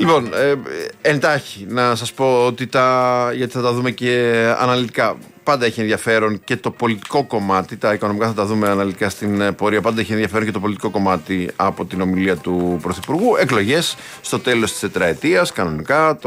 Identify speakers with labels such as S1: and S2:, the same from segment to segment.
S1: Λοιπόν, εντάχει να σας πω ότι γιατί θα τα δούμε και αναλυτικά. Πάντα έχει ενδιαφέρον και το πολιτικό κομμάτι. Τα οικονομικά θα τα δούμε αναλυτικά στην πορεία. Πάντα έχει ενδιαφέρον και το πολιτικό κομμάτι από την ομιλία του Πρωθυπουργού. Εκλογές στο τέλος της τετραετίας, κανονικά,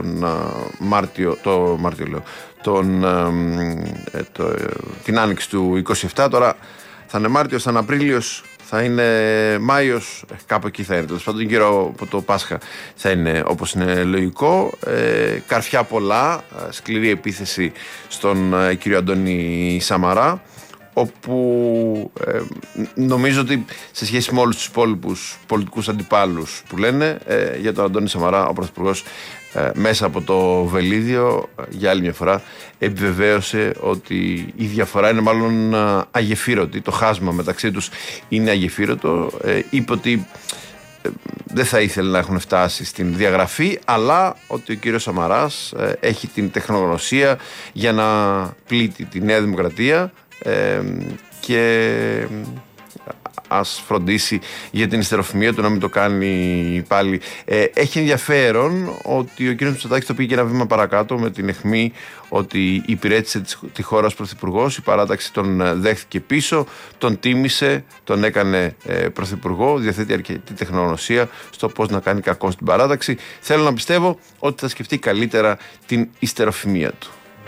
S1: την άνοιξη του 27. Τώρα θα είναι Μάρτιος, θα είναι Απρίλιος, θα είναι Μάιος, κάπου εκεί θα είναι. Τέλος πάντων, γύρω από το Πάσχα θα είναι όπως είναι λογικό. Καρφιά πολλά, σκληρή επίθεση στον κύριο Αντώνη Σαμαρά, όπου νομίζω ότι σε σχέση με όλους τους υπόλοιπους πολιτικούς αντιπάλους που λένε για τον Αντώνη Σαμαρά, ο Πρωθυπουργός μέσα από το βελίδιο για άλλη μια φορά επιβεβαίωσε ότι η διαφορά είναι μάλλον αγεφύρωτη, το χάσμα μεταξύ τους είναι αγεφύρωτο. Είπε ότι δεν θα ήθελε να έχουν φτάσει στην διαγραφή, αλλά ότι ο κύριος Σαμαράς έχει την τεχνογνωσία για να πλήττει τη Νέα Δημοκρατία και ας φροντίσει για την ιστεροφημία του, να μην το κάνει πάλι. Έχει ενδιαφέρον ότι ο κ. Μητσοτάκης το πήγε ένα βήμα παρακάτω με την αιχμή ότι υπηρέτησε τη χώρα ως πρωθυπουργός. Η παράταξη τον δέχθηκε πίσω, τον τίμησε, τον έκανε πρωθυπουργό, διαθέτει αρκετή τεχνογνωσία στο πώς να κάνει κακό στην παράταξη. Θέλω να πιστεύω ότι θα σκεφτεί καλύτερα την ιστεροφημία του.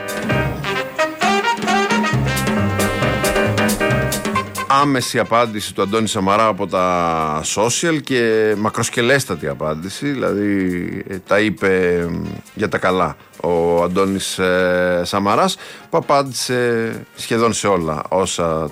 S1: Άμεση απάντηση του Αντώνη Σαμαρά από τα social και μακροσκελέστατη απάντηση, δηλαδή τα είπε για τα καλά ο Αντώνης Σαμαράς, που απάντησε σχεδόν σε όλα όσα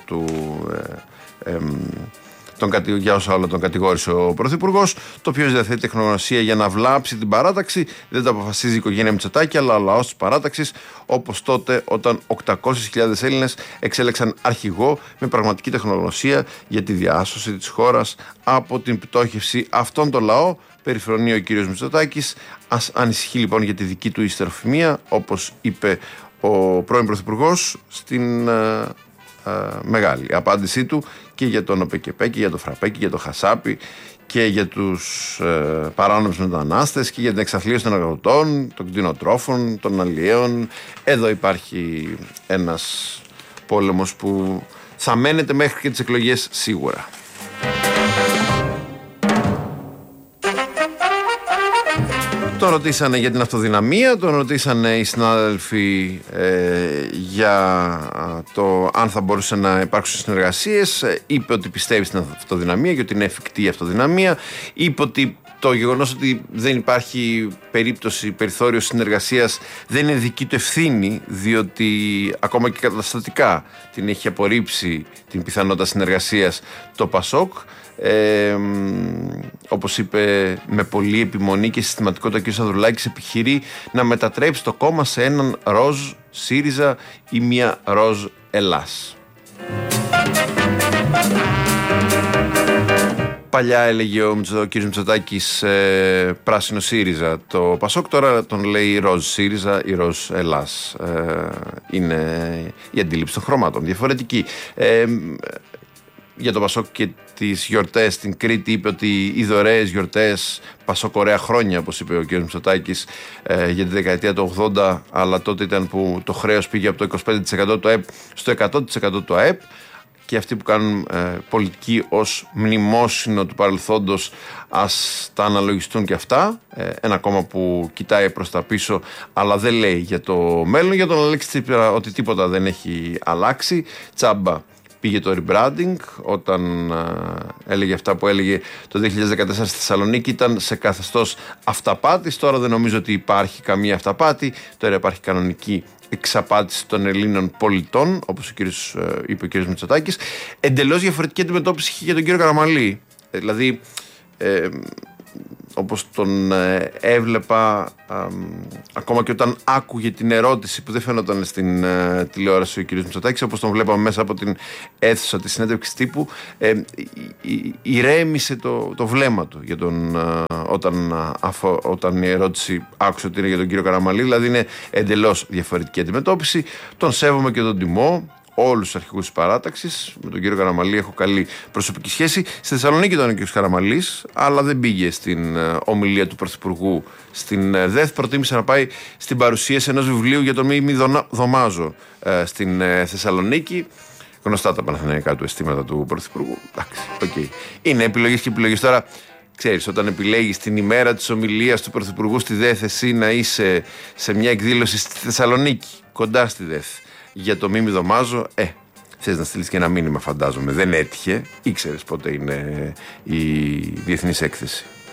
S1: για όσα όλα τον κατηγόρησε ο Πρωθυπουργός. Το ποιος διαθέτει τεχνογνωσία για να βλάψει την παράταξη δεν το αποφασίζει η οικογένεια Μητσοτάκη, αλλά ο λαός της παράταξης, όπως τότε όταν 800.000 Έλληνες εξέλεξαν αρχηγό με πραγματική τεχνογνωσία για τη διάσωση της χώρας από την πτώχευση. Αυτόν τον λαό περιφρονεί ο κύριος Μητσοτάκης. Ας ανησυχεί λοιπόν για τη δική του ιστεροφημία, όπως είπε ο πρώην Πρωθυπουργός στην μεγάλη απάντησή του και για τον ΟΠΕΚΕΠΕ και για το ΦΡΑΠΕ και για το ΧΑΣΑΠΗ και για τους παράνομους μετανάστες και για την εξαθλίωση των αγροτών, των κτηνοτρόφων, των αλλιέων. Εδώ υπάρχει ένας πόλεμος που θα μένεται μέχρι και τις εκλογές σίγουρα. Τον ρωτήσανε για την αυτοδυναμία, τον ρωτήσανε οι συνάδελφοι για το αν θα μπορούσε να υπάρξουν συνεργασίες. Είπε ότι πιστεύει στην αυτοδυναμία και ότι είναι εφικτή η αυτοδυναμία. Είπε ότι το γεγονός ότι δεν υπάρχει περίπτωση, περιθώριο συνεργασίας δεν είναι δική του ευθύνη, διότι ακόμα και καταστατικά την έχει απορρίψει την πιθανότητα συνεργασίας το ΠΑΣΟΚ. Όπως είπε με πολλή επιμονή και συστηματικότητα ο κ. Ανδρουλάκης, επιχειρεί να μετατρέψει το κόμμα σε έναν ροζ ΣΥΡΙΖΑ ή μια ροζ Ελλάς. Παλιά έλεγε ο κ. Μητσοτάκης πράσινο ΣΥΡΙΖΑ το ΠΑΣΟΚ, τώρα τον λέει ροζ ΣΥΡΙΖΑ ή ροζ Ελλάς. Είναι η αντίληψη των χρωμάτων διαφορετική. Για το ΠΑΣΟΚ και τις γιορτές στην Κρήτη είπε ότι οι δωρεές γιορτές ΠΑΣΟΚ ωραία χρόνια, όπως είπε ο κ. Μητσοτάκης, για τη δεκαετία του 80, αλλά τότε ήταν που το χρέος πήγε από το 25% του ΑΕΠ στο 100% του ΑΕΠ, και αυτοί που κάνουν πολιτική ως μνημόσυνο του παρελθόντος ας τα αναλογιστούν και αυτά. Ένα κόμμα που κοιτάει προς τα πίσω αλλά δεν λέει για το μέλλον. Για τον Αλέξη Τσίπρα ότι τίποτα δεν έχει αλλάξει, τσάμπα πήγε το rebranding. Όταν έλεγε αυτά που έλεγε το 2014 στη Θεσσαλονίκη ήταν σε καθεστώς αυταπάτης. Τώρα δεν νομίζω ότι υπάρχει καμία αυταπάτη. Τώρα υπάρχει κανονική εξαπάτηση των Ελλήνων πολιτών, όπως είπε ο κ. Μητσοτάκης. Εντελώς διαφορετική αντιμετώπιση είχε για τον κύριο Καραμανλή. Δηλαδή, όπως τον έβλεπα ακόμα και όταν άκουγε την ερώτηση που δεν φαίνονταν στην τηλεόραση ο κ. Μητσοτάκης, όπως τον βλέπαμε μέσα από την αίθουσα της συνέντευξης τύπου, ηρέμησε το βλέμμα του για όταν η ερώτηση άκουσε ότι είναι για τον κύριο Καραμανλή. Δηλαδή είναι εντελώς διαφορετική αντιμετώπιση. Τον σέβομαι και τον τιμώ όλους τους αρχηγούς της παράταξης. Με τον κύριο Καραμανλή έχω καλή προσωπική σχέση. Στη Θεσσαλονίκη ήταν ο κύριος Καραμανλής, αλλά δεν πήγε στην ομιλία του Πρωθυπουργού στην ΔΕΘ. Προτίμησε να πάει στην παρουσίαση ενός βιβλίου για τον Μίμη Δωμάζο στην Θεσσαλονίκη. Γνωστά τα παναθηναϊκά του αισθήματα του Πρωθυπουργού. Εντάξει, okay. Είναι επιλογές και επιλογές. Τώρα, ξέρεις, όταν επιλέγεις την ημέρα της ομιλίας του Πρωθυπουργού στη ΔΕΘ, εσύ να είσαι σε μια εκδήλωση στη Θεσσαλονίκη, κοντά στη ΔΕΘ, για το Μίμη Δωμάζο, θες να στείλεις και ένα μήνυμα, φαντάζομαι. Δεν έτυχε. Ήξερες πότε είναι η διεθνής έκθεση.